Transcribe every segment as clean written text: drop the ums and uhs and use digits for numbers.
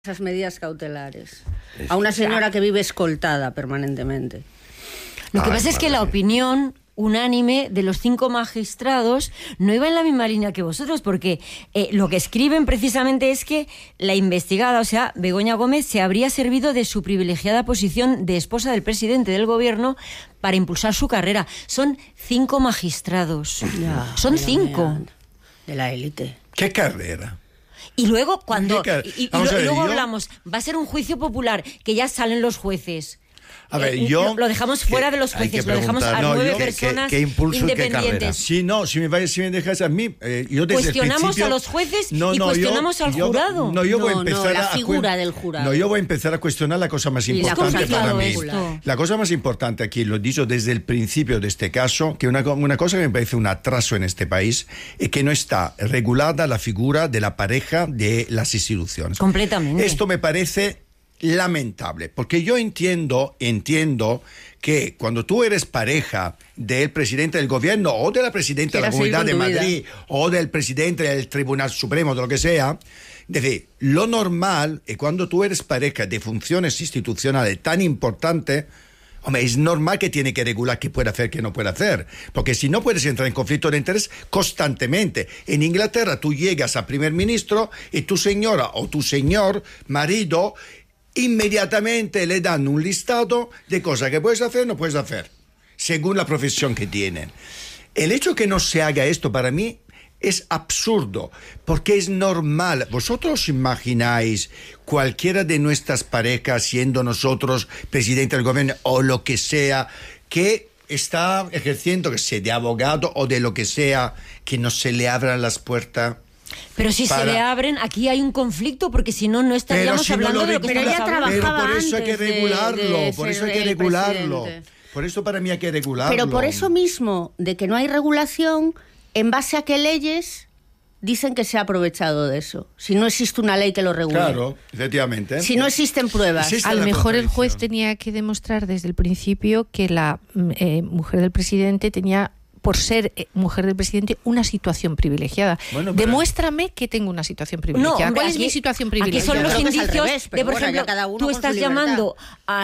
esas medidas cautelares a una señora que vive escoltada permanentemente. Lo que pasa es que la opinión unánime de los 5 magistrados no iba en la misma línea que vosotros, porque lo que escriben precisamente es que la investigada, o sea, Begoña Gómez, se habría servido de su privilegiada posición de esposa del presidente del gobierno para impulsar su carrera. Son 5 magistrados. Ya, son 5. De la élite. ¿Qué carrera? Y luego cuando luego yo hablamos, va a ser un juicio popular, que ya salen los jueces. A ver, lo dejamos fuera de los jueces, lo dejamos a 9 personas ¿qué impulso independientes. Si me dejas a mí, yo desde cuestionamos el principio, a los jueces y cuestionamos al jurado. Yo voy a empezar la figura del jurado. No, yo voy a empezar a cuestionar la cosa más importante para mí. La cosa más importante aquí, lo he dicho desde el principio de este caso, que una cosa que me parece un atraso en este país es que no está regulada la figura de la pareja de las instituciones. Completamente. Esto me parece lamentable, porque yo entiendo que cuando tú eres pareja del presidente del gobierno o de la presidenta de la Comunidad de Madrid o del presidente del Tribunal Supremo, de lo que sea, es decir, lo normal es cuando tú eres pareja de funciones institucionales tan importantes, hombre, es normal que tiene que regular qué puede hacer, qué no puede hacer. Porque si no puedes entrar en conflicto de interés constantemente. En Inglaterra tú llegas al primer ministro y tu señora o tu señor marido inmediatamente le dan un listado de cosas que puedes hacer o no puedes hacer, según la profesión que tienen. El hecho que no se haga esto para mí es absurdo, porque es normal. ¿Vosotros imagináis cualquiera de nuestras parejas, siendo nosotros presidente del gobierno o lo que sea, que está ejerciendo, que sea de abogado o de lo que sea, que no se le abran las puertas? Pero si se le abren, aquí hay un conflicto, porque si no, no estaríamos hablando de lo que estamos hablando. Pero por eso hay que regularlo, por eso hay que regularlo. Por eso para mí hay que regularlo. Pero por eso mismo, de que no hay regulación, ¿en base a qué leyes dicen que se ha aprovechado de eso? Si no existe una ley que lo regule. Claro, efectivamente. Si no existen pruebas. A lo mejor el juez tenía que demostrar desde el principio que la mujer del presidente tenía, por ser mujer del presidente, una situación privilegiada. Bueno, demuéstrame que tengo una situación privilegiada. No, hombre, ¿cuál es mi situación privilegiada? Aquí son los indicios de, por ejemplo, tú estás llamando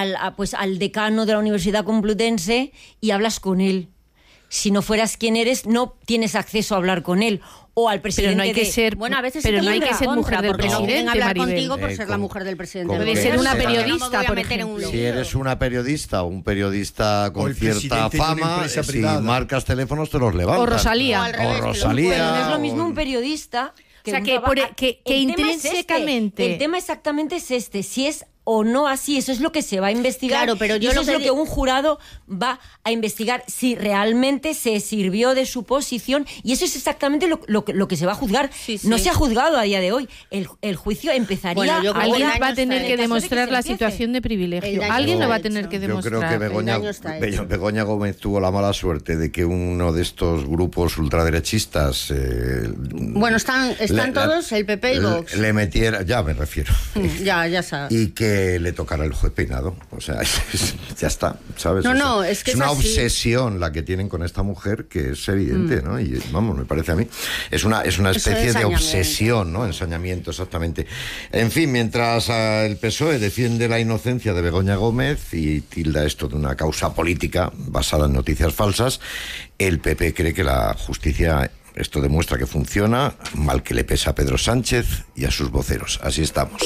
al decano de la Universidad Complutense y hablas con él. Si no fueras quien eres, no tienes acceso a hablar con él. O al presidente. Pero no hay que ser, bueno, a veces pero no hay que ser mujer del presidente. presidente, No hablar Maribel. Contigo por ser la mujer del presidente. Puede ser una periodista, por ejemplo. Si eres una periodista o un periodista con cierta fama, si marcas teléfonos te los levantan. O Rosalía. O Rosalía. Pero no es lo mismo un periodista. O sea, que intrínsecamente... El tema exactamente es este. Si es o no así, eso es lo que se va a investigar. Claro, pero eso es lo que un jurado va a investigar, si realmente se sirvió de su posición, y eso es exactamente lo que se va a juzgar. Sí. No se ha juzgado a día de hoy. El juicio empezaría... Alguien va a tener que demostrar la situación de privilegio. Alguien lo va a tener que demostrar. Yo creo que Begoña Gómez tuvo la mala suerte de que uno de estos grupos ultraderechistas... bueno, están todos, el PP y Vox. Le metiera, ya me refiero. Ya sabes. Y que le tocara el juez peinado, o sea, ya está, ¿sabes? No, es que es una obsesión la que tienen con esta mujer, que es evidente, ¿no? Y vamos, me parece a mí, es una especie de obsesión, ¿no? Ensañamiento, exactamente. En fin, mientras el PSOE defiende la inocencia de Begoña Gómez y tilda esto de una causa política basada en noticias falsas, el PP cree que la justicia... Esto demuestra que funciona, mal que le pesa a Pedro Sánchez y a sus voceros. Así estamos.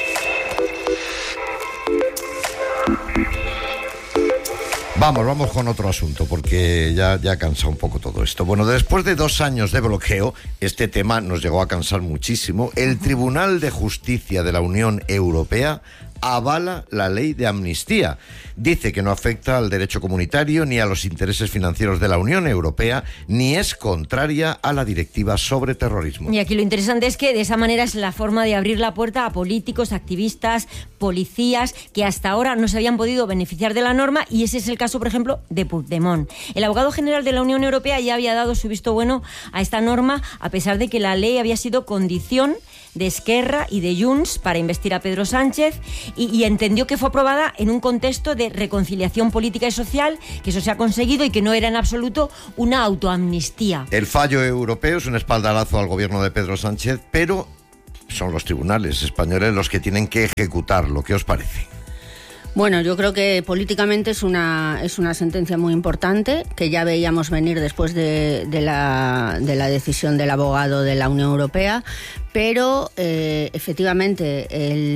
Vamos con otro asunto, porque ya cansa un poco todo esto. Bueno, después de 2 años de bloqueo, este tema nos llegó a cansar muchísimo. El Tribunal de Justicia de la Unión Europea avala la ley de amnistía. Dice que no afecta al derecho comunitario ni a los intereses financieros de la Unión Europea, ni es contraria a la directiva sobre terrorismo. Y aquí lo interesante es que de esa manera es la forma de abrir la puerta a políticos, activistas, policías que hasta ahora no se habían podido beneficiar de la norma, y ese es el caso, por ejemplo, de Puigdemont. El abogado general de la Unión Europea ya había dado su visto bueno a esta norma, a pesar de que la ley había sido condición de Esquerra y de Junts para investir a Pedro Sánchez, y entendió que fue aprobada en un contexto de reconciliación política y social, que eso se ha conseguido y que no era en absoluto una autoamnistía. El fallo europeo es un espaldarazo al gobierno de Pedro Sánchez, pero son los tribunales españoles los que tienen que ejecutarlo. ¿Qué os parece? Bueno, yo creo que políticamente es una sentencia muy importante, que ya veíamos venir después de la decisión del abogado de la Unión Europea, pero efectivamente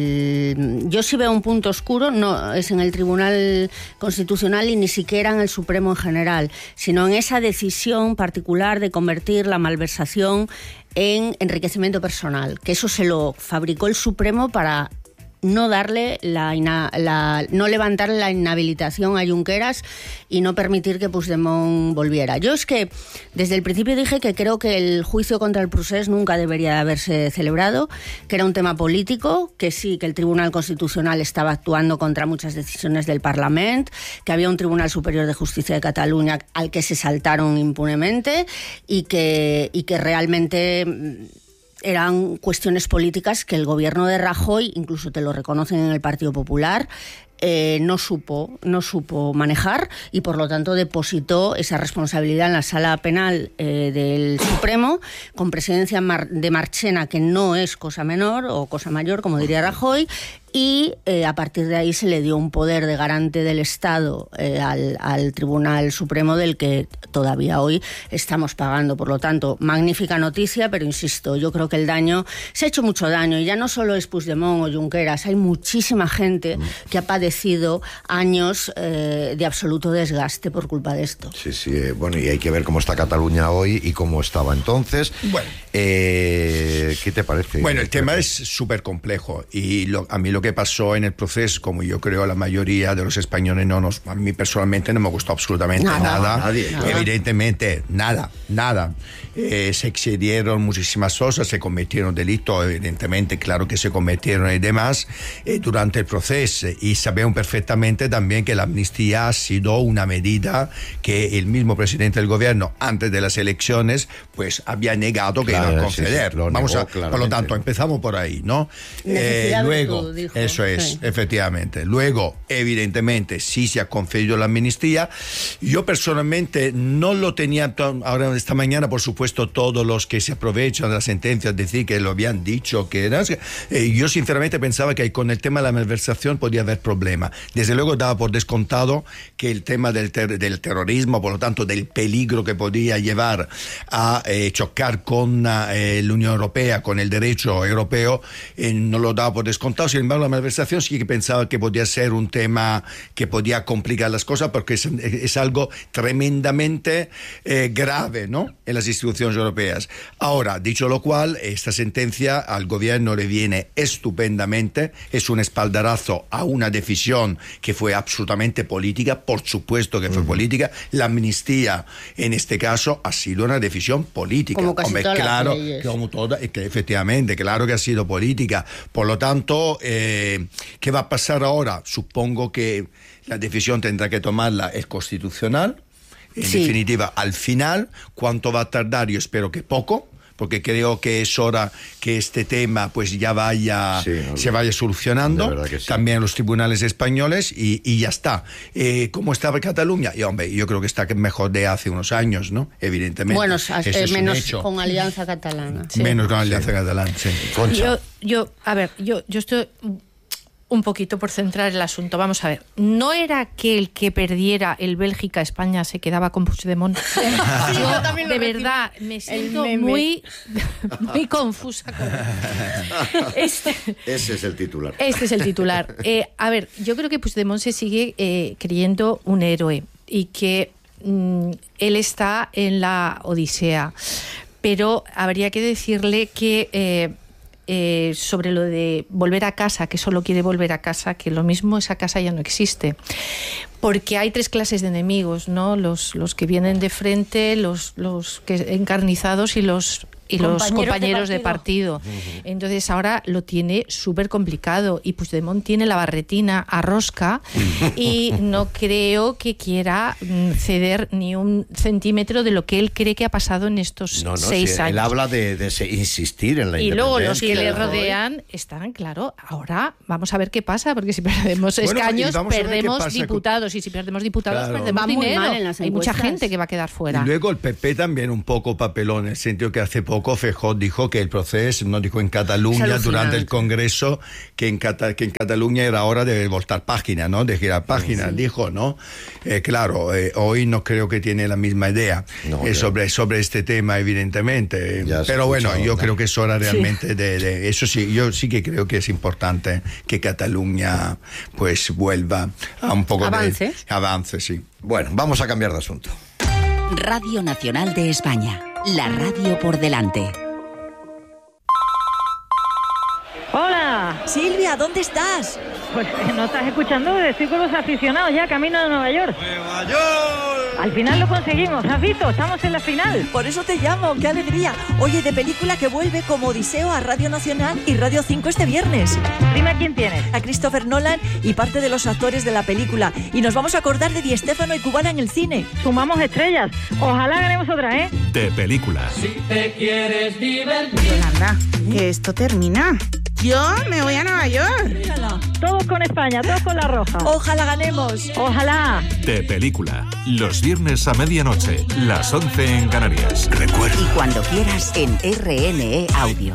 yo sí veo un punto oscuro, no es en el Tribunal Constitucional y ni siquiera en el Supremo en general, sino en esa decisión particular de convertir la malversación en enriquecimiento personal, que eso se lo fabricó el Supremo para no darle no levantar la inhabilitación a Junqueras y no permitir que Puigdemont volviera. Yo es que desde el principio dije que creo que el juicio contra el Procés nunca debería de haberse celebrado, que era un tema político, que sí, que el Tribunal Constitucional estaba actuando contra muchas decisiones del Parlamento, que había un Tribunal Superior de Justicia de Cataluña al que se saltaron impunemente y que realmente eran cuestiones políticas que el gobierno de Rajoy, incluso te lo reconocen en el Partido Popular, no supo manejar y por lo tanto depositó esa responsabilidad en la Sala Penal del Supremo, con presidencia de Marchena, que no es cosa menor o cosa mayor, como diría Rajoy, y a partir de ahí se le dio un poder de garante del Estado al Tribunal Supremo, del que todavía hoy estamos pagando. Por lo tanto, magnífica noticia, pero insisto, yo creo que el daño, se ha hecho mucho daño, y ya no solo es Puigdemont o Junqueras, hay muchísima gente que ha padecido años de absoluto desgaste por culpa de esto. Sí, bueno, y hay que ver cómo está Cataluña hoy y cómo estaba entonces. Bueno. ¿Qué te parece? Bueno, el tema es súper complejo, y a mí lo que pasó en el proceso, como yo creo a la mayoría de los españoles, a mí personalmente no me gustó absolutamente nada. Evidentemente, nada. Se excedieron muchísimas cosas, se cometieron delitos, evidentemente, claro que se cometieron y demás durante el proceso, y sabemos perfectamente también que la amnistía ha sido una medida que el mismo presidente del gobierno, antes de las elecciones, pues había negado que iba a conceder. Por lo tanto, empezamos por ahí, ¿no? Luego, eso es, sí. Efectivamente. Luego, evidentemente, sí se ha concedido la amnistía. Yo personalmente no lo tenía, ahora esta mañana, por supuesto, todos los que se aprovechan de las sentencias decir que lo habían dicho, que era... yo sinceramente pensaba que con el tema de la malversación podía haber problema. Desde luego daba por descontado que el tema del terrorismo, por lo tanto del peligro que podía llevar a chocar con la Unión Europea, con el derecho europeo, no lo daba por descontado. Sin embargo, la malversación sí que pensaba que podía ser un tema que podía complicar las cosas, porque es algo tremendamente grave, ¿no?, en las instituciones europeas. Ahora, dicho lo cual, esta sentencia al gobierno le viene estupendamente, es un espaldarazo a una decisión que fue absolutamente política, por supuesto que fue política. La amnistía, en este caso, ha sido una decisión política. Como casi todas las leyes. Como toda, que efectivamente, claro que ha sido política. Por lo tanto, ¿qué va a pasar ahora? Supongo que la decisión tendrá que tomarla el Constitucional. En definitiva, al final, ¿cuánto va a tardar? Yo espero que poco, porque creo que es hora que este tema pues ya se vaya solucionando, sí, también en los tribunales españoles, y ya está. ¿Cómo estaba Cataluña? Y hombre, yo creo que está mejor de hace unos años, ¿no? Evidentemente. Bueno, menos con Alianza Catalana. Sí. Menos con Alianza Catalana, sí. Concha. Yo estoy un poquito por centrar el asunto. Vamos a ver, ¿no era que el que perdiera el Bélgica-España se quedaba con Puigdemont? Yo de verdad me siento muy confusa con Ese es el titular. Este es el titular. A ver, yo creo que Puigdemont se sigue creyendo un héroe y que él está en la odisea, pero habría que decirle que sobre lo de volver a casa, que solo quiere volver a casa, que lo mismo esa casa ya no existe. Porque hay tres clases de enemigos, ¿no? Los que vienen de frente, los que encarnizados y los compañeros de partido. Entonces ahora lo tiene súper complicado, y Puigdemont tiene la barretina a rosca y no creo que quiera ceder ni un centímetro de lo que él cree que ha pasado en estos 6 años. Él habla de insistir en la independencia. Y luego los que le rodean están, claro, ahora vamos a ver qué pasa, porque si perdemos escaños, perdemos diputados. diputados, y si perdemos diputados, perdemos va muy dinero. mal en las Hay mucha encuestas. gente que va a quedar fuera. Y luego el PP también un poco papelón, en el sentido que hace poco Feijóo dijo que el proceso, no dijo en Cataluña durante el Congreso, que en Cataluña era hora de voltar página, ¿no? De girar página, dijo, ¿no? Claro, hoy no creo que tiene la misma idea sobre este tema, evidentemente. Pero bueno, yo creo que es hora realmente de eso sí, yo sí que creo que es importante que Cataluña pues vuelva a un poco de avance, sí. Bueno, vamos a cambiar de asunto. Radio Nacional de España, la radio por delante. ¡Hola! Silvia, ¿dónde estás? Pues no estás escuchando, estoy con los aficionados ya camino de Nueva York. ¡Nueva York! Al final lo conseguimos, ¿has visto? Estamos en la final. Por eso te llamo, qué alegría. Oye, de película que vuelve como Odiseo a Radio Nacional y Radio 5 este viernes. Dime a quién tienes. A Christopher Nolan y parte de los actores de la película. Y nos vamos a acordar de Di Stéfano y Cubana en el cine. Sumamos estrellas. Ojalá ganemos otra, ¿eh? De película. Si te quieres divertir. Yolanda, que esto termina. Yo me voy a Nueva York. Todos con España, todos con la roja. Ojalá ganemos. Ojalá. De película. Los viernes a medianoche, las 11 en Canarias. Recuerda. Y cuando quieras en RNE Audio.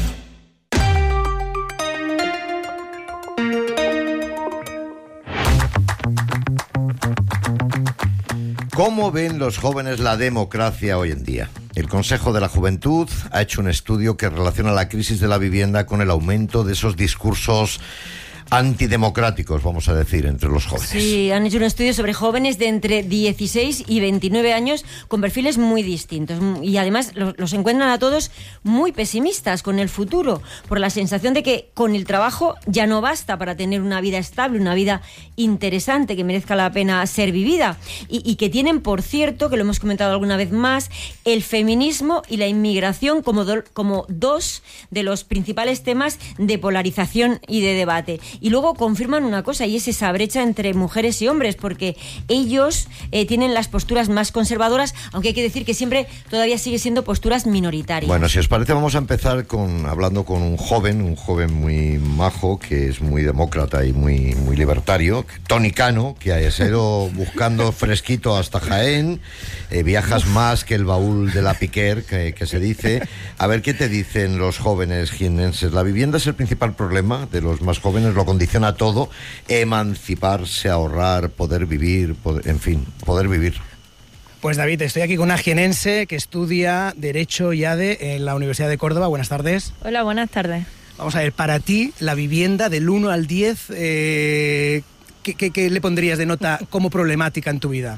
¿Cómo ven los jóvenes la democracia hoy en día? El Consejo de la Juventud ha hecho un estudio que relaciona la crisis de la vivienda con el aumento de esos discursos antidemocráticos, vamos a decir, entre los jóvenes. Sí, han hecho un estudio sobre jóvenes de entre 16 y 29 años con perfiles muy distintos y además los encuentran a todos muy pesimistas con el futuro, por la sensación de que con el trabajo ya no basta para tener una vida estable, una vida interesante que merezca la pena ser vivida y que tienen, por cierto, que lo hemos comentado alguna vez más, el feminismo y la inmigración como dos de los principales temas de polarización y de debate. Y luego confirman una cosa, y es esa brecha entre mujeres y hombres, porque ellos tienen las posturas más conservadoras, aunque hay que decir que siempre todavía sigue siendo posturas minoritarias. Bueno, si os parece, vamos a empezar hablando con un joven muy majo, que es muy demócrata y muy libertario, Tony Cano, que ha ido buscando fresquito hasta Jaén, viajas más que el baúl de la Piquer, que se dice. A ver, ¿qué te dicen los jóvenes jiennenses? La vivienda es el principal problema de los más jóvenes, lo condiciona todo, emanciparse, ahorrar, poder vivir, poder vivir. Pues David, estoy aquí con una jienense que estudia Derecho y ADE en la Universidad de Córdoba. Buenas tardes. Hola, buenas tardes. Vamos a ver, para ti, la vivienda del 1 al 10, ¿qué le pondrías de nota como problemática en tu vida?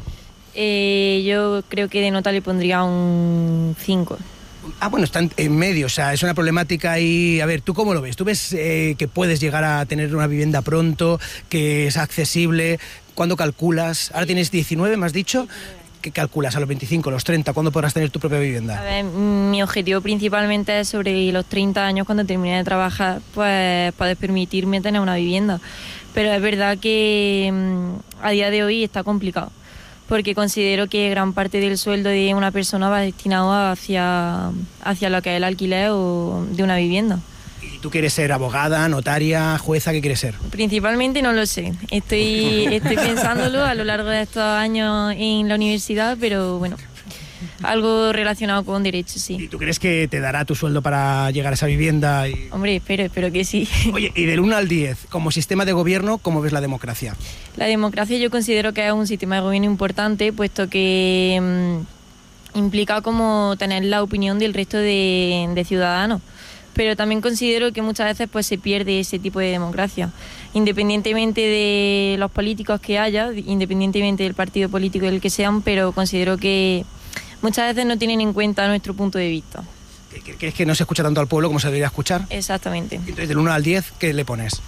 Yo creo que de nota le pondría un 5. Ah, bueno, está en medio, o sea, es una problemática ahí. A ver, ¿tú cómo lo ves? ¿Tú ves que puedes llegar a tener una vivienda pronto, que es accesible? ¿Cuándo calculas? Ahora tienes 19, me has dicho. ¿Qué calculas? ¿A los 25, los 30? ¿Cuándo podrás tener tu propia vivienda? A ver, mi objetivo principalmente es sobre los 30 años, cuando termine de trabajar, pues poder permitirme tener una vivienda. Pero es verdad que a día de hoy está complicado, porque considero que gran parte del sueldo de una persona va destinado hacia lo que es el alquiler o de una vivienda. ¿Y tú quieres ser abogada, notaria, jueza? ¿Qué quieres ser? Principalmente no lo sé. Estoy pensándolo a lo largo de estos años en la universidad, pero bueno, algo relacionado con derecho, sí. ¿Y tú crees que te dará tu sueldo para llegar a esa vivienda? Hombre, espero que sí. Oye, y del 1 al 10, como sistema de gobierno, ¿cómo ves la democracia? La democracia yo considero que es un sistema de gobierno importante, puesto que implica como tener la opinión del resto de ciudadanos. Pero también considero que muchas veces pues se pierde ese tipo de democracia, independientemente de los políticos que haya, independientemente del partido político del que sean, pero considero que muchas veces no tienen en cuenta nuestro punto de vista. ¿Crees que no se escucha tanto al pueblo como se debería escuchar? Exactamente. Entonces, del 1 al 10, ¿qué le pones?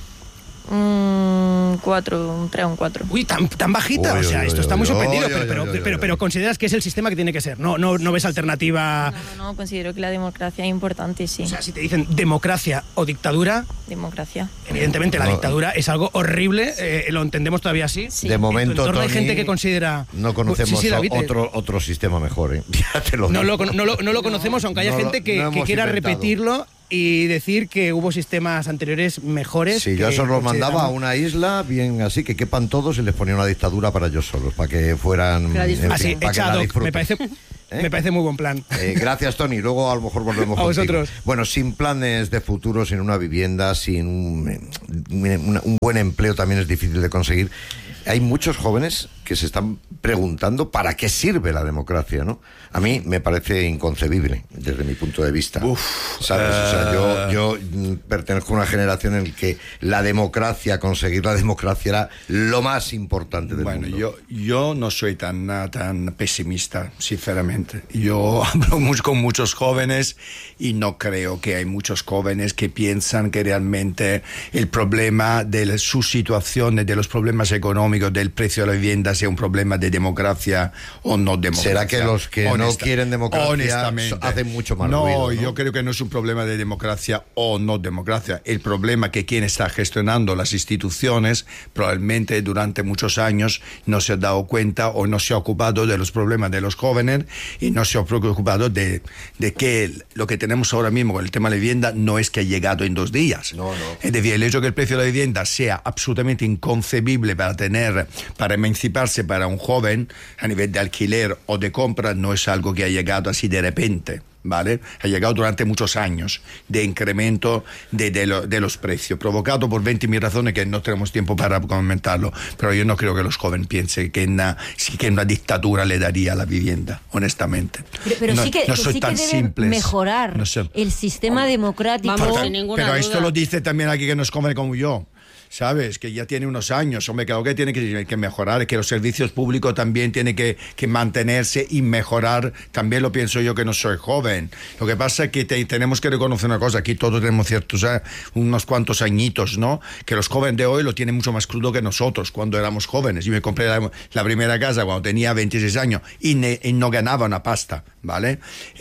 4, un 3 o un 4. Uy, tan bajita. O sea, esto está muy sorprendido, pero consideras que es el sistema que tiene que ser. No ves alternativa. No, considero que la democracia es importante, sí. O sea, si te dicen democracia o dictadura. Democracia. Evidentemente, la dictadura es algo horrible. Lo entendemos todavía así. Sí. De momento, Tony, hay gente que considera. No conocemos David, otro sistema mejor, ¿eh? Ya te lo digo. No lo conocemos, aunque haya gente que quiera repetirlo y decir que hubo sistemas anteriores mejores. Sí, yo eso los mandaba a una isla, bien así, que quepan todos y les ponía una dictadura para ellos solos, para que fueran... Así, echado, me parece muy buen plan. Gracias, Tony. Luego a lo mejor volvemos a contigo. vosotros. Bueno, sin planes de futuro, sin una vivienda, sin un buen empleo también es difícil de conseguir. Hay muchos jóvenes que se están preguntando para qué sirve la democracia, ¿no? A mí me parece inconcebible desde mi punto de vista. ¿Sabes? O sea, yo pertenezco a una generación en la que la democracia, conseguir la democracia era lo más importante del mundo. Bueno, yo no soy tan pesimista, sinceramente. Yo hablo con muchos jóvenes y no creo que hay muchos jóvenes que piensan que realmente el problema de su situación, de los problemas económicos, del precio de la vivienda, sea un problema de democracia o no democracia. ¿Será que los que no quieren democracia hacen mucho más ruido? No, yo creo que no es un problema de democracia o no democracia. El problema es que quien está gestionando las instituciones probablemente durante muchos años no se ha dado cuenta o no se ha ocupado de los problemas de los jóvenes y no se ha preocupado de que lo que tenemos ahora mismo con el tema de la vivienda no es que ha llegado en 2 días. No. Es decir, el hecho de que el precio de la vivienda sea absolutamente inconcebible para emanciparse para un joven a nivel de alquiler o de compra no es algo que ha llegado así de repente, ¿vale? Ha llegado durante muchos años de incremento de los precios, provocado por 20.000 razones que no tenemos tiempo para comentarlo, pero yo no creo que los jóvenes piensen que una dictadura le daría la vivienda, honestamente. Pero no, sí que, no soy sí tan que simple. Mejorar el sistema democrático. Vamos, sin ninguna pero duda. esto lo dice también aquí que no es joven como yo. ¿Sabes? Que ya tiene unos años. Hombre, claro que tiene que mejorar, que los servicios públicos también tienen que mantenerse y mejorar. También lo pienso yo que no soy joven. Lo que pasa es que tenemos que reconocer una cosa. Aquí todos tenemos ciertos, unos cuantos añitos, ¿no? Que los jóvenes de hoy lo tienen mucho más crudo que nosotros cuando éramos jóvenes. Yo me compré la primera casa cuando tenía 26 años y no ganaba una pasta, ¿vale?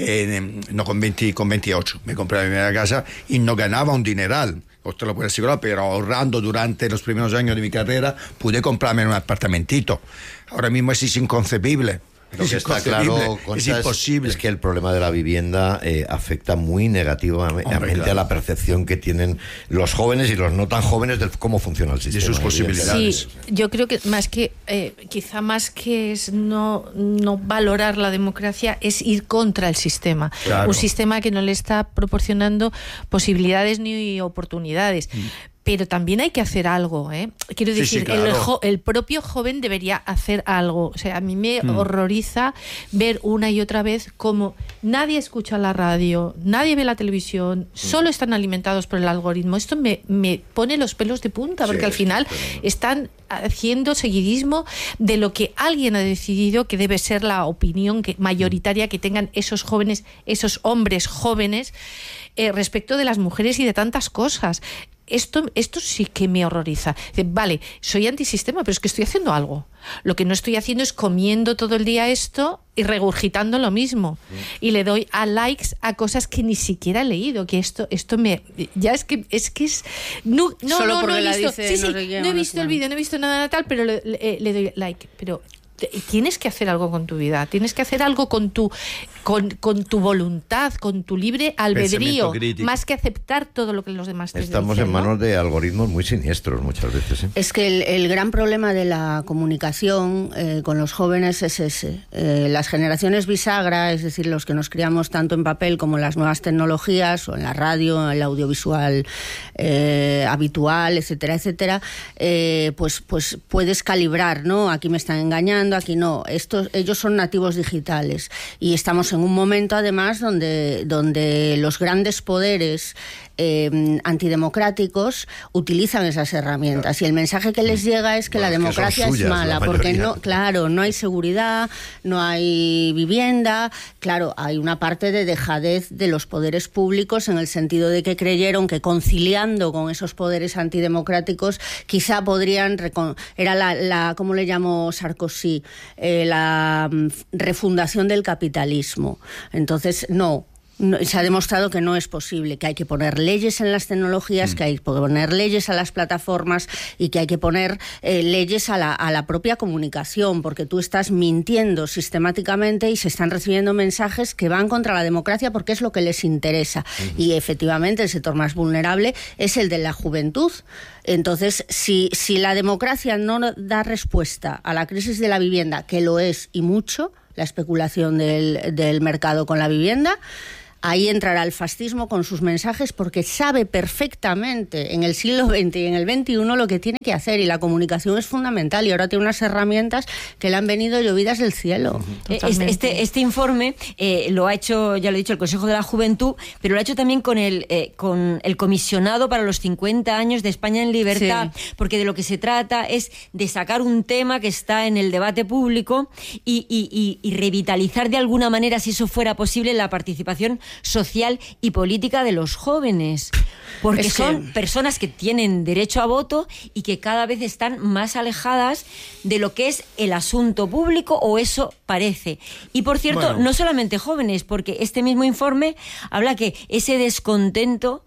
No con 28. Me compré la primera casa y no ganaba un dineral. Usted lo puede asegurar, pero ahorrando durante los primeros años de mi carrera pude comprarme un apartamentito. Ahora mismo es inconcebible. Lo que está claro, Concha, es imposible. Es que el problema de la vivienda afecta muy negativamente a la percepción que tienen los jóvenes y los no tan jóvenes de cómo funciona el sistema. De sus posibilidades. Sí, yo creo que quizá más que es no valorar la democracia es ir contra el sistema. Claro. Un sistema que no le está proporcionando posibilidades ni oportunidades. Pero también hay que hacer algo, ¿eh? Quiero decir, claro. el propio joven debería hacer algo. O sea, a mí me horroriza ver una y otra vez cómo nadie escucha la radio, nadie ve la televisión, solo están alimentados por el algoritmo. Esto me pone los pelos de punta, porque al final están haciendo seguidismo de lo que alguien ha decidido que debe ser la opinión mayoritaria que tengan esos jóvenes, esos hombres jóvenes, respecto de las mujeres y de tantas cosas. Esto sí que me horroriza. Vale, soy antisistema, pero es que estoy haciendo algo. Lo que no estoy haciendo es comiendo todo el día esto y regurgitando lo mismo. Y le doy a likes a cosas que ni siquiera he leído. Que esto me... Ya es que es... No he visto... No he visto el vídeo, no he visto nada tal, pero le doy like. Pero... tienes que hacer algo con tu vida, tienes que hacer algo con tu voluntad, con tu libre albedrío, más que aceptar todo lo que los demás te dicen. Estamos en manos de algoritmos muy siniestros muchas veces. Es que el gran problema de la comunicación con los jóvenes es ese. Las generaciones bisagra, es decir, los que nos criamos tanto en papel como en las nuevas tecnologías, o en la radio, en el audiovisual habitual, etcétera, etcétera, pues puedes calibrar, ¿no? Aquí me están engañando, aquí no. Ellos son nativos digitales y estamos en un momento además donde los grandes poderes antidemocráticos utilizan esas herramientas y el mensaje que les llega es que la democracia es mala, porque no hay seguridad, no hay vivienda, claro, hay una parte de dejadez de los poderes públicos en el sentido de que creyeron que conciliando con esos poderes antidemocráticos quizá podrían, era la ¿cómo le llamó Sarkozy? La refundación del capitalismo. Entonces, no. se ha demostrado que no es posible, que hay que poner leyes en las tecnologías, que hay que poner leyes a las plataformas y que hay que poner leyes a la propia comunicación, porque tú estás mintiendo sistemáticamente y se están recibiendo mensajes que van contra la democracia porque es lo que les interesa. Y efectivamente el sector más vulnerable es el de la juventud. Entonces, si la democracia no da respuesta a la crisis de la vivienda, que lo es y mucho, la especulación del mercado con la vivienda, ahí entrará el fascismo con sus mensajes, porque sabe perfectamente en el siglo XX y en el XXI lo que tiene que hacer, y la comunicación es fundamental, y ahora tiene unas herramientas que le han venido llovidas del cielo. Este informe lo ha hecho, ya lo he dicho, el Consejo de la Juventud, pero lo ha hecho también con el comisionado para los 50 años de España en Libertad, porque de lo que se trata es de sacar un tema que está en el debate público y revitalizar de alguna manera, si eso fuera posible, la participación social y política de los jóvenes, porque son personas que tienen derecho a voto y que cada vez están más alejadas de lo que es el asunto público, o eso parece. Y por cierto, no solamente jóvenes, porque este mismo informe habla que ese descontento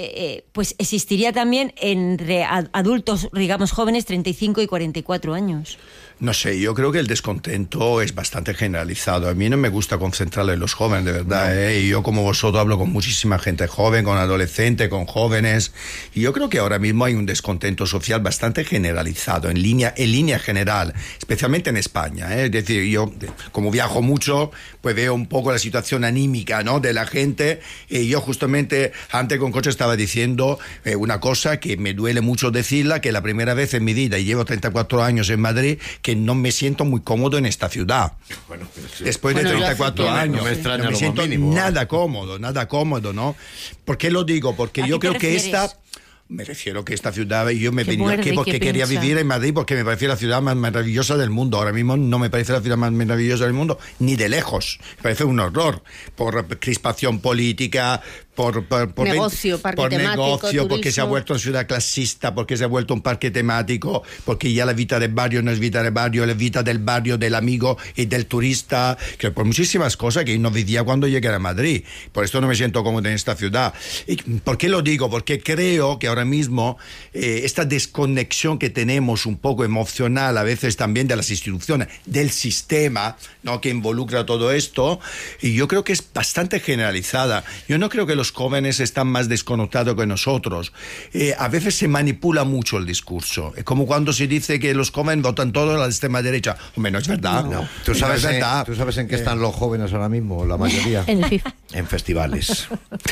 pues existiría también entre adultos, digamos jóvenes, 35 y 44 años. No sé, yo creo que el descontento es bastante generalizado. A mí no me gusta concentrarlo en los jóvenes, de verdad. Y yo, como vosotros, hablo con muchísima gente joven, con adolescentes, con jóvenes. Y yo creo que ahora mismo hay un descontento social bastante generalizado, en línea general, especialmente en España. Es decir, yo, como viajo mucho, pues veo un poco la situación anímica, ¿no?, de la gente. Y yo justamente, antes con coche, estaba diciendo una cosa que me duele mucho decirla, que la primera vez en mi vida, y llevo 34 años en Madrid, que no me siento muy cómodo en esta ciudad. Bueno, sí. Después de 34 años, no me siento nada cómodo, ¿no? ¿Por qué lo digo? Porque yo creo que me refiero que esta ciudad, yo me he venido aquí porque quería vivir en Madrid, porque me parece la ciudad más maravillosa del mundo. Ahora mismo no me parece la ciudad más maravillosa del mundo, ni de lejos. Me parece un horror, por crispación política, por negocio, porque se ha vuelto una ciudad clasista, porque se ha vuelto un parque temático, porque ya la vida del barrio no es vida del barrio, es vida del barrio, del amigo y del turista, que por muchísimas cosas que no vivía cuando llegué a Madrid. Por esto no me siento cómodo en esta ciudad. ¿Y por qué lo digo? Porque creo que ahora mismo esta desconexión que tenemos un poco emocional, a veces también de las instituciones, del sistema, ¿no?, que involucra todo esto, y yo creo que es bastante generalizada. Yo no creo que los jóvenes están más desconectados que nosotros. A veces se manipula mucho el discurso. Es como cuando se dice que los jóvenes votan todos a la extrema derecha. Hombre, no es verdad. No. ¿Tú sabes en qué están los jóvenes ahora mismo, la mayoría? En el FIFA. En festivales.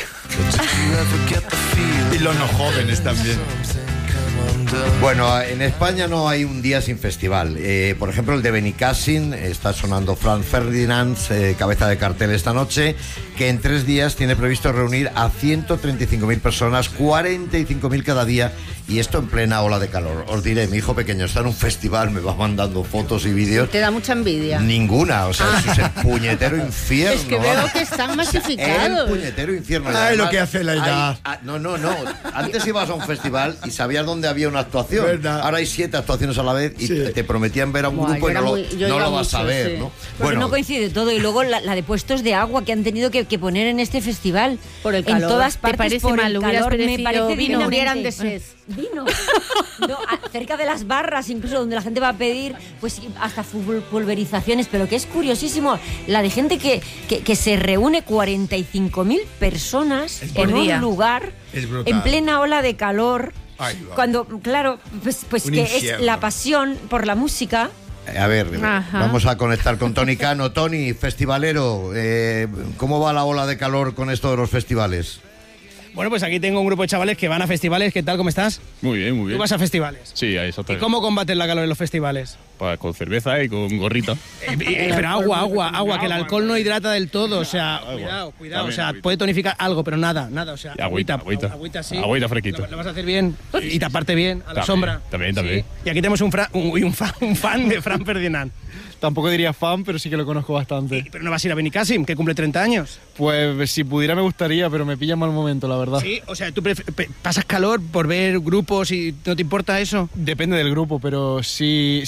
Y los no jóvenes también. Bueno, en España no hay un día sin festival. Por ejemplo, el de Benicàssim, está sonando Franz Ferdinand, cabeza de cartel esta noche, que en 3 días tiene previsto reunir a 135.000 personas, 45.000 cada día, y esto en plena ola de calor. Os diré, mi hijo pequeño está en un festival, me va mandando fotos y vídeos. ¿Te da mucha envidia? Ninguna, o sea, eso es el puñetero infierno. Es que veo que están masificados. El puñetero infierno. Ay, lo que hace la edad. No. Antes ibas a un festival y sabías dónde había una actuación. ¿Verdad? Ahora hay 7 actuaciones a la vez y te prometían ver a un grupo y no lo vas a ver, ¿no? Porque no coincide todo. Y luego la de puestos de agua que han tenido que poner en este festival. Por el calor. En todas partes, ¿te parece por mal? el calor, me parece vino, murieran de sed. Vino. No, cerca de las barras, incluso donde la gente va a pedir, pues hasta pulverizaciones. Pero que es curiosísimo, la de gente que se reúne, 45.000 personas en un lugar, en plena ola de calor. Cuando, claro, pues que es la pasión por la música. A ver, vamos a conectar con Tony Cano. Tony, festivalero, ¿cómo va la ola de calor con esto de los festivales? Bueno, pues aquí tengo un grupo de chavales que van a festivales. ¿Qué tal? ¿Cómo estás? Muy bien, muy bien. ¿Tú vas a festivales? Sí, a eso también. ¿Y cómo combates la calor en los festivales? Pues con cerveza y con gorrita. Pero agua, que el alcohol no hidrata del todo. O sea, cuidado. O sea, puede tonificar algo, pero nada. O sea, agüita sí. Agüita fresquita. Lo vas a hacer bien y taparte bien a la sombra. También. Sí. Y aquí tenemos un fan de Franz Ferdinand. Tampoco diría fan, pero sí que lo conozco bastante. ¿Pero no vas a ir a Benicàssim, que cumple 30 años? Pues si pudiera me gustaría, pero me pilla en mal momento, la verdad. Sí, o sea, ¿tú pasas calor por ver grupos y no te importa eso? Depende del grupo, pero si me gusta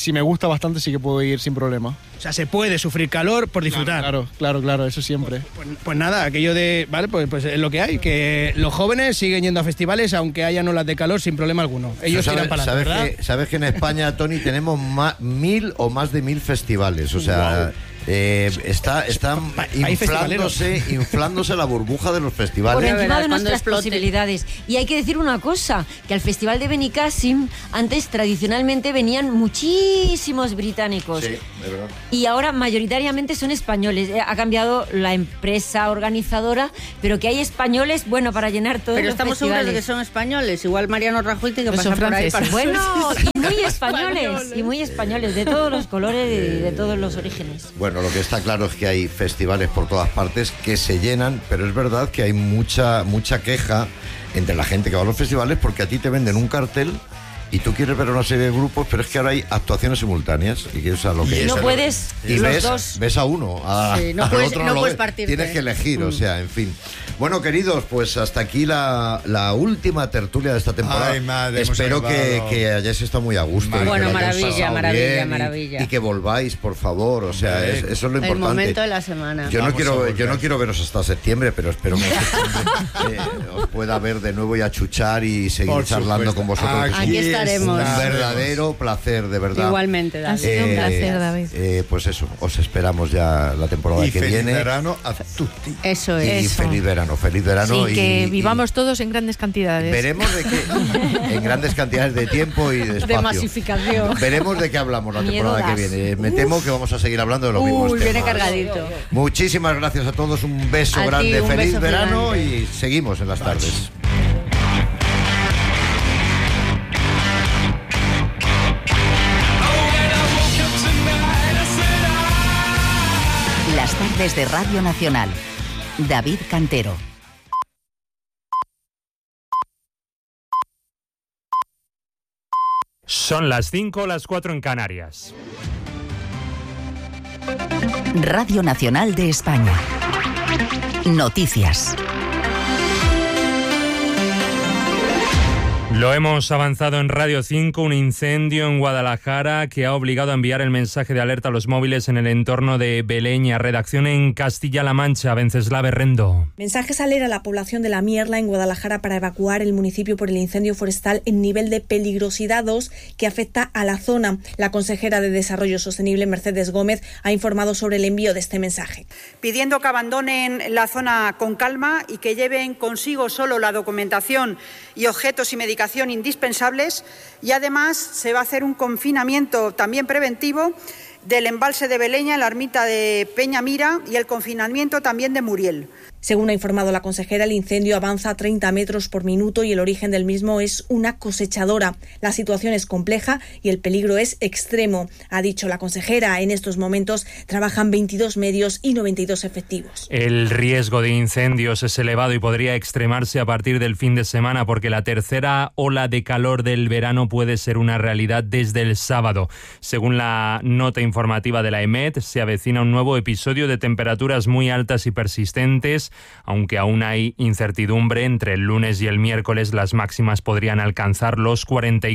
gusta bastante, sí que puedo ir sin problema. O sea, se puede sufrir calor por disfrutar. Claro, eso siempre. Pues nada, aquello de... Vale, pues es lo que hay, que los jóvenes siguen yendo a festivales aunque hayan olas de calor sin problema alguno. Ellos tiran para adelante, ¿verdad? Sabes que en España, Tony, tenemos 1.000 o más de 1.000 festivales, o sea... Wow. Está inflándose la burbuja de los festivales. Por encima de nuestras posibilidades. Y hay que decir una cosa, que al Festival de Benicàssim antes tradicionalmente venían muchísimos británicos. Sí, de verdad. Y ahora mayoritariamente son españoles. Ha cambiado la empresa organizadora, pero que hay españoles, bueno, para llenar todos los festivales. Pero estamos seguros de que son españoles. Igual Mariano Rajoy tiene que pasar por ahí para... Bueno, y muy españoles, de todos los colores y de todos los orígenes. Bueno, lo que está claro es que hay festivales por todas partes que se llenan, pero es verdad que hay mucha queja entre la gente que va a los festivales porque a ti te venden un cartel y tú quieres ver una serie de grupos, pero es que ahora hay actuaciones simultáneas y que es a lo que y no puedes y los dos. Ves a uno, no al otro no puedes ves. partirte. Tienes que elegir, o sea, en fin. Bueno, queridos, pues hasta aquí la última tertulia de esta temporada. Ay, madre, espero que hayáis estado muy a gusto. Bueno, maravilla. Y que volváis, por favor, o sea, eso es lo importante. El momento de la semana. Yo no quiero veros hasta septiembre, pero espero que os pueda ver de nuevo y achuchar y seguir charlando con vosotros. Aquí estaremos. Un verdadero placer, de verdad. Igualmente, David. Ha sido un placer, David. Pues eso, os esperamos ya la temporada que viene. Feliz verano a tutti. Eso es. Y feliz verano. Sí, que vivamos todos en grandes cantidades. Veremos de qué, en grandes cantidades de tiempo y de espacio. De masificación. Veremos de qué hablamos la temporada que viene. Me temo que vamos a seguir hablando de lo mismo. Viene cargadito. Muchísimas gracias a todos, un beso grande, feliz verano y seguimos en las tardes. Las tardes de Radio Nacional. David Cantero. Son las 5 o las 4 en Canarias. Radio Nacional de España. Noticias. Lo hemos avanzado en Radio 5, un incendio en Guadalajara que ha obligado a enviar el mensaje de alerta a los móviles en el entorno de Beleña. Redacción en Castilla-La Mancha, Venceslava Rendo. Mensaje sale a la población de La Mierla en Guadalajara para evacuar el municipio por el incendio forestal en nivel de peligrosidad 2 que afecta a la zona. La consejera de Desarrollo Sostenible, Mercedes Gómez, ha informado sobre el envío de este mensaje. Pidiendo que abandonen la zona con calma y que lleven consigo solo la documentación y objetos y medicación indispensables, y además se va a hacer un confinamiento también preventivo del embalse de Beleña, la ermita de Peñamira y el confinamiento también de Muriel. Según ha informado la consejera, el incendio avanza a 30 metros por minuto y el origen del mismo es una cosechadora. La situación es compleja y el peligro es extremo, ha dicho la consejera. En estos momentos trabajan 22 medios y 92 efectivos. El riesgo de incendios es elevado y podría extremarse a partir del fin de semana porque la tercera ola de calor del verano puede ser una realidad desde el sábado. Según la nota informativa de la EMET, se avecina un nuevo episodio de temperaturas muy altas y persistentes. Aunque aún hay incertidumbre, entre el lunes y el miércoles las máximas podrían alcanzar los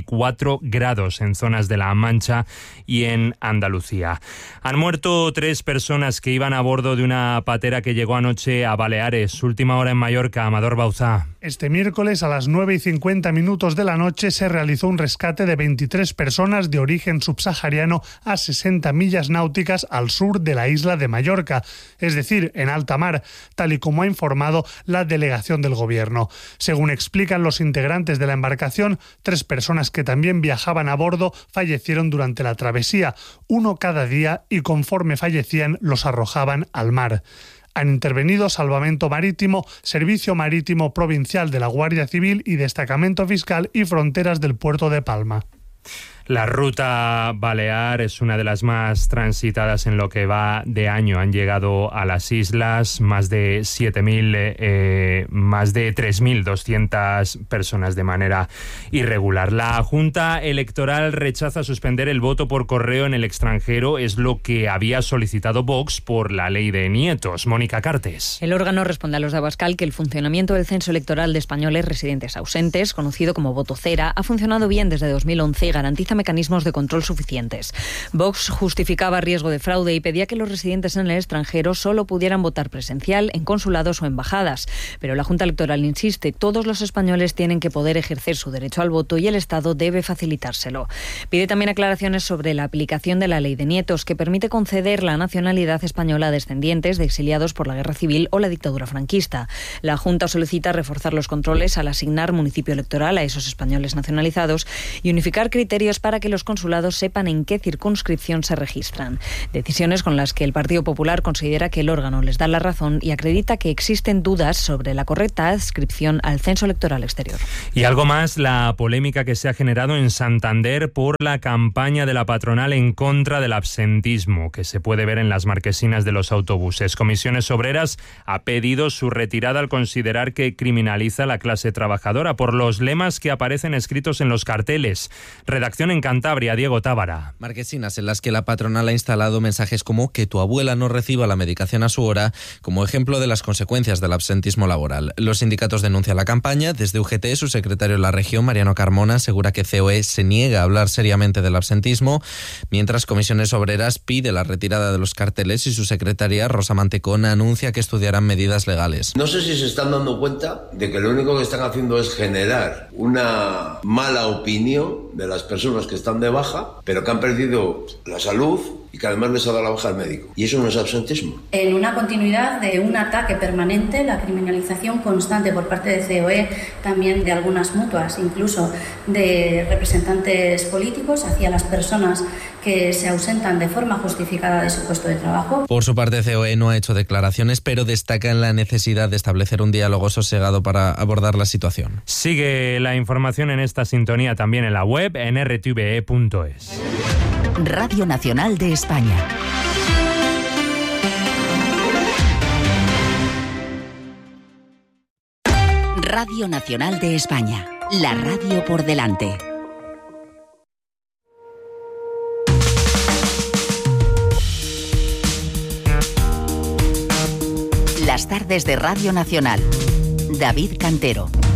44 grados en zonas de La Mancha y en Andalucía. Han muerto 3 personas que iban a bordo de una patera que llegó anoche a Baleares. Última hora en Mallorca, Amador Bauzá. Este miércoles a las 9:50 de la noche se realizó un rescate de 23 personas de origen subsahariano a 60 millas náuticas al sur de la isla de Mallorca, es decir, en alta mar, tal y como ha informado la delegación del Gobierno. Según explican los integrantes de la embarcación, 3 personas que también viajaban a bordo fallecieron durante la travesía, uno cada día, y conforme fallecían los arrojaban al mar. Han intervenido Salvamento Marítimo, Servicio Marítimo Provincial de la Guardia Civil y Destacamento Fiscal y Fronteras del Puerto de Palma. La ruta balear es una de las más transitadas en lo que va de año. Han llegado a las islas más de 3.200 personas de manera irregular. La Junta Electoral rechaza suspender el voto por correo en el extranjero. Es lo que había solicitado Vox por la ley de nietos. Mónica Cartes. El órgano responde a los de Abascal que el funcionamiento del censo electoral de españoles residentes ausentes, conocido como voto cera, ha funcionado bien desde 2011 y garantiza mecanismos de control suficientes. Vox justificaba riesgo de fraude y pedía que los residentes en el extranjero solo pudieran votar presencial en consulados o embajadas. Pero la Junta Electoral insiste, todos los españoles tienen que poder ejercer su derecho al voto y el Estado debe facilitárselo. Pide también aclaraciones sobre la aplicación de la ley de nietos, que permite conceder la nacionalidad española a descendientes de exiliados por la guerra civil o la dictadura franquista. La Junta solicita reforzar los controles al asignar municipio electoral a esos españoles nacionalizados y unificar criterios para que los consulados sepan en qué circunscripción se registran. Decisiones con las que el Partido Popular considera que el órgano les da la razón y acredita que existen dudas sobre la correcta adscripción al censo electoral exterior. Y algo más, la polémica que se ha generado en Santander por la campaña de la patronal en contra del absentismo, que se puede ver en las marquesinas de los autobuses. Comisiones Obreras ha pedido su retirada al considerar que criminaliza a la clase trabajadora por los lemas que aparecen escritos en los carteles. Redacción en Cantabria, Diego Tábara. Marquesinas en las que la patronal ha instalado mensajes como que tu abuela no reciba la medicación a su hora, como ejemplo de las consecuencias del absentismo laboral. Los sindicatos denuncian la campaña. Desde UGT, su secretario en la región, Mariano Carmona, asegura que COE se niega a hablar seriamente del absentismo, mientras Comisiones Obreras pide la retirada de los carteles y su secretaria, Rosa Mantecón, anuncia que estudiarán medidas legales. No sé si se están dando cuenta de que lo único que están haciendo es generar una mala opinión de las personas que están de baja, pero que han perdido la salud y que además les ha dado la baja al médico. Y eso no es absentismo. En una continuidad de un ataque permanente, la criminalización constante por parte de COE, también de algunas mutuas, incluso de representantes políticos hacia las personas que se ausentan de forma justificada de su puesto de trabajo. Por su parte, COE no ha hecho declaraciones, pero destaca en la necesidad de establecer un diálogo sosegado para abordar la situación. Sigue la información en esta sintonía también en la web en rtve.es. Radio Nacional de España. Radio Nacional de España. La radio por delante. Las tardes de Radio Nacional. David Cantero.